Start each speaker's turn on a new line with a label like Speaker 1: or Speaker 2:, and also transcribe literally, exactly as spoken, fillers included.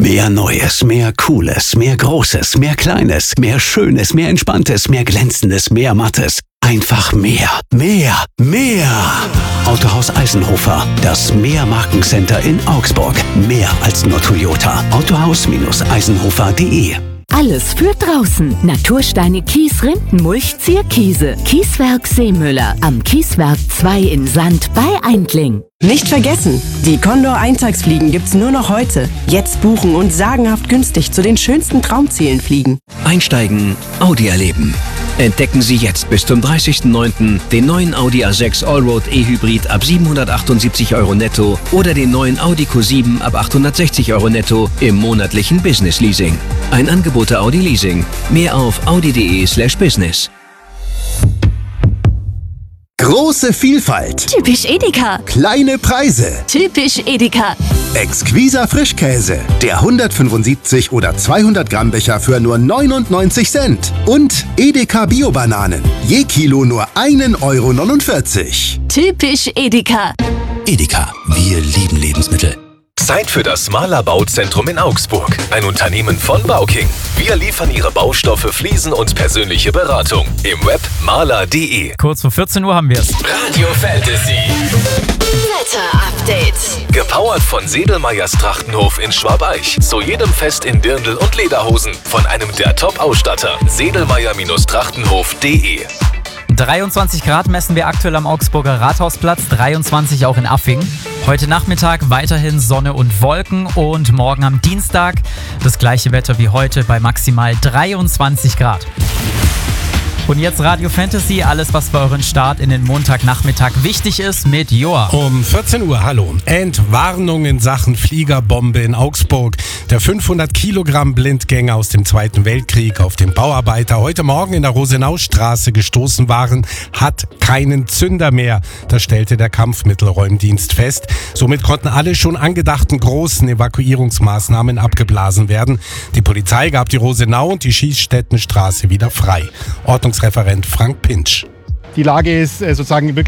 Speaker 1: Mehr Neues, mehr Cooles, mehr Großes, mehr Kleines, mehr Schönes, mehr Entspanntes, mehr Glänzendes, mehr Mattes. Einfach mehr, mehr, mehr. Autohaus Eisenhofer, das Mehr-Markencenter in Augsburg. Mehr als nur Toyota. Autohaus Eisenhofer punkt de.
Speaker 2: Alles für draußen. Natursteine, Kies, Rindenmulch, Zierkiese. Kieswerk Seemüller. Am Kieswerk zwei in Sand bei Eindling.
Speaker 3: Nicht vergessen, die Condor Eintagsfliegen gibt's nur noch heute. Jetzt buchen und sagenhaft günstig zu den schönsten Traumzielen fliegen.
Speaker 4: Einsteigen, Audi erleben. Entdecken Sie jetzt bis zum dreißigsten neunten den neuen Audi A sechs Allroad E-Hybrid ab siebenhundertachtundsiebzig Euro netto oder den neuen Audi Q sieben ab achthundertsechzig Euro netto im monatlichen Business Leasing. Ein Angebot der Audi Leasing. Mehr auf audi punkt de slash business.
Speaker 5: Große Vielfalt.
Speaker 6: Typisch Edeka.
Speaker 5: Kleine Preise.
Speaker 6: Typisch Edeka.
Speaker 5: Exquiser Frischkäse. Der hundertfünfundsiebzig oder zweihundert Gramm Becher für nur neunundneunzig Cent. Und Edeka Bio-Bananen. Je Kilo nur ein Euro neunundvierzig.
Speaker 6: Typisch Edeka.
Speaker 7: Edeka, wir lieben Lebensmittel.
Speaker 8: Zeit für das Mahler Bauzentrum in Augsburg. Ein Unternehmen von Bauking. Wir liefern Ihre Baustoffe, Fliesen und persönliche Beratung. Im Web mahler punkt de.
Speaker 9: Kurz vor vierzehn Uhr haben wir es.
Speaker 8: Radio Fantasy.
Speaker 6: Wetter-Update.
Speaker 8: Gepowert von Sedelmeyers Trachtenhof in Schwabeich. Zu jedem Fest in Dirndl und Lederhosen. Von einem der Top-Ausstatter. sedelmeyer Trachtenhof punkt de.
Speaker 9: dreiundzwanzig Grad messen wir aktuell am Augsburger Rathausplatz, dreiundzwanzig auch in Affing. Heute Nachmittag weiterhin Sonne und Wolken und morgen am Dienstag das gleiche Wetter wie heute bei maximal dreiundzwanzig Grad. Und jetzt Radio Fantasy, alles was für euren Start in den Montagnachmittag wichtig ist mit Joa.
Speaker 10: Um vierzehn Uhr, hallo. Entwarnung in Sachen Fliegerbombe in Augsburg. Der fünfhundert Kilogramm Blindgänger aus dem Zweiten Weltkrieg, auf den Bauarbeiter heute Morgen in der Rosenaustraße gestoßen waren, hat keinen Zünder mehr. Das stellte der Kampfmittelräumdienst fest. Somit konnten alle schon angedachten großen Evakuierungsmaßnahmen abgeblasen werden. Die Polizei gab die Rosenau und die Schießstättenstraße wieder frei. Ordnungsreferent Frank Pinsch.
Speaker 11: Die Lage ist sozusagen wirklich